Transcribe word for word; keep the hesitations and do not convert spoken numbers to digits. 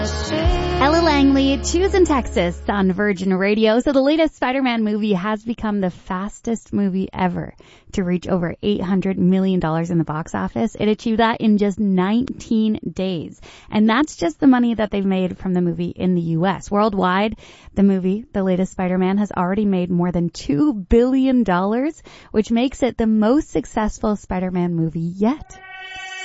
Ella Langley, Choose in Texas on Virgin Radio. So the latest Spider-Man movie has become the fastest movie ever to reach over eight hundred million dollars in the box office. It achieved that in just nineteen days. And that's just the money that they've made from the movie in the U S. Worldwide, the movie, the latest Spider-Man, has already made more than two billion dollars, which makes it the most successful Spider-Man movie yet.